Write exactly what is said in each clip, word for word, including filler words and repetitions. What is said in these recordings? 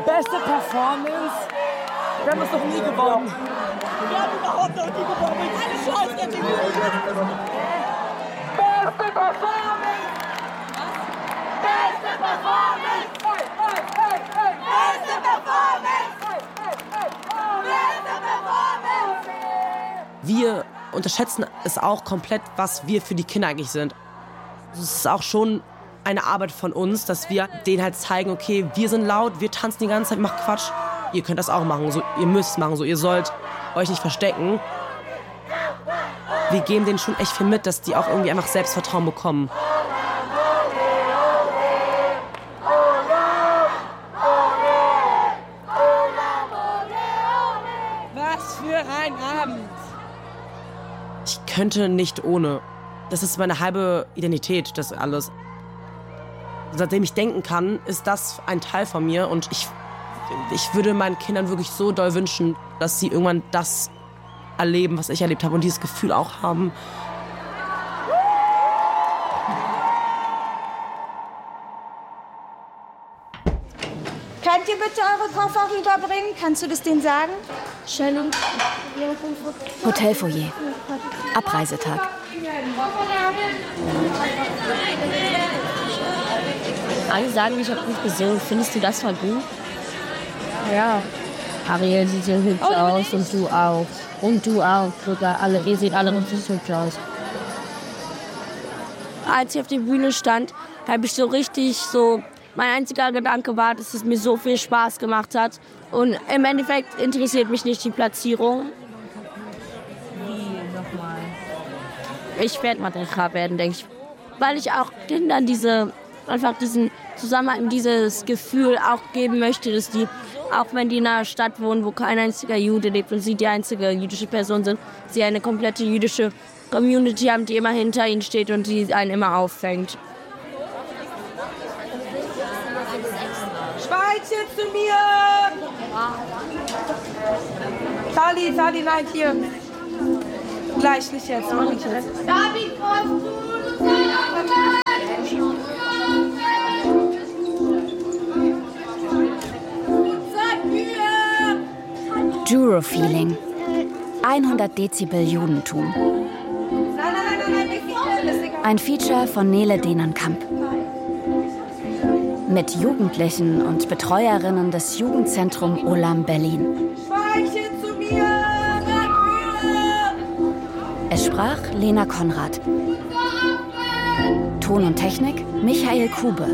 Beste Performance? Wir haben das doch nie gewonnen. Wir haben überhaupt noch nie gewonnen. Alle Scheißkategorie. Beste Performance! Beste Performance! Hey, hey, hey, hey. Beste Performance! Beste Performance! Wir unterschätzen es auch komplett, was wir für die Kinder eigentlich sind. Es ist auch schon eine Arbeit von uns, dass wir denen halt zeigen, okay, wir sind laut, wir tanzen die ganze Zeit, macht Quatsch. Ihr könnt das auch machen, so, ihr müsst es machen, so, ihr sollt euch nicht verstecken. Wir geben denen schon echt viel mit, dass die auch irgendwie einfach Selbstvertrauen bekommen. Was für ein Abend! Ich könnte nicht ohne. Das ist meine halbe Identität, das alles. Seitdem ich denken kann, ist das ein Teil von mir. Und ich, ich würde meinen Kindern wirklich so doll wünschen, dass sie irgendwann das erleben, was ich erlebt habe und dieses Gefühl auch haben. Könnt ihr bitte eure Koffer rüberbringen? Kannst du das denen sagen? Hotelfoyer. Abreisetag. Alle sagen, ich habe gut gesungen. Findest du das voll gut? Ja. Ariel sieht sehr hübsch oh, aus und du auch. Und du auch. Sogar alle, ihr seht alle richtig hübsch aus. Als ich auf der Bühne stand, habe ich so richtig so... Mein einziger Gedanke war, dass es mir so viel Spaß gemacht hat. Und im Endeffekt interessiert mich nicht die Platzierung. Wie nochmal? Ich werde Matriarchat werden, denke ich. Weil ich auch Kindern diese, einfach diesen Zusammenhalt, dieses Gefühl auch geben möchte, dass die, auch wenn die in einer Stadt wohnen, wo kein einziger Jude lebt und sie die einzige jüdische Person sind, sie eine komplette jüdische Community haben, die immer hinter ihnen steht und die einen immer auffängt. Schweiz jetzt zu mir! Tali, Tali, nein, hier. Gleich, nicht jetzt, mach ich jetzt. Juro-Feeling. hundert Dezibel Judentum. Ein Feature von Nele Denenkamp. Mit Jugendlichen und Betreuerinnen des Jugendzentrum Olam Berlin. Es sprach Lena Konrad. Ton und Technik Michael Kube.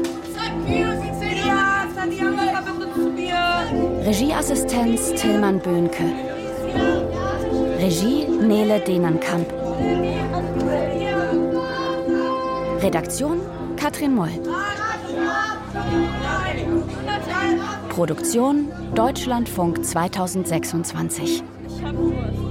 Regieassistenz Tillmann Böhnke. Regie Nele Denenkamp. Redaktion Katrin Moll. Produktion Deutschlandfunk zweitausendsechsundzwanzig.